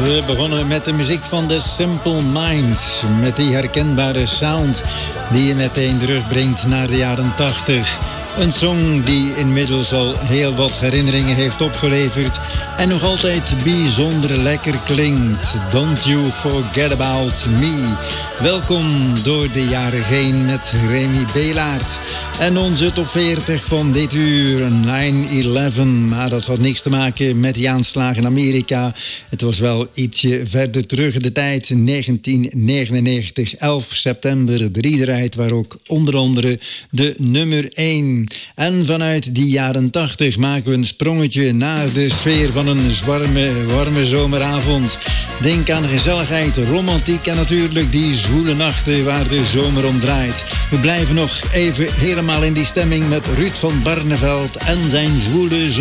We begonnen met de muziek van The Simple Minds. Met die herkenbare sound die je meteen terugbrengt naar de jaren 80. Een song die inmiddels al heel wat herinneringen heeft opgeleverd en nog altijd bijzonder lekker klinkt. Don't You Forget About Me. Welkom door de jaren heen met Remy Belaert. En onze top 40 van dit uur, 9/11. Maar dat had niks te maken met die aanslagen in Amerika. Het was wel ietsje verder terug in de tijd, 1999, 11 september. De liederheid waar ook onder andere de nummer 1. En vanuit die jaren 80 maken we een sprongetje naar de sfeer van een warme zomeravond. Denk aan gezelligheid, romantiek en natuurlijk die zwoele nachten waar de zomer om draait. We blijven nog even helemaal in die stemming met Ruud van Barneveld en zijn zwoele